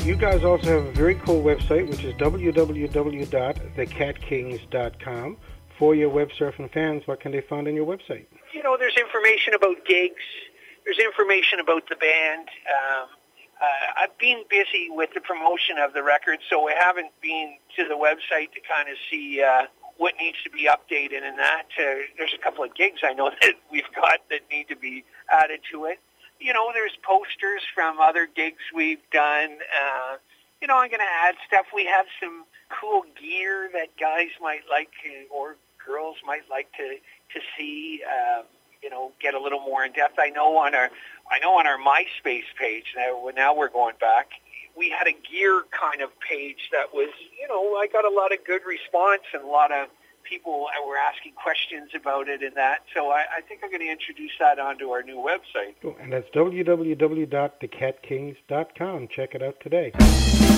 You guys also have a very cool website, which is www.thecatkings.com. For your web surfing fans, what can they find on your website? There's information about gigs. There's information about the band. I've been busy with the promotion of the record, so I haven't been to the website to kind of see what needs to be updated and that. There's a couple of gigs I know that we've got that need to be added to it. There's posters from other gigs we've done. I'm going to add stuff. We have some cool gear that guys might like or girls might like to see. Get a little more in depth. I know on our MySpace page now we're going back. We had a gear kind of page that was, I got a lot of good response and a lot of people were asking questions about it and that. So I think I'm going to introduce that onto our new website. Cool. And that's www.thecatkings.com. Check it out today.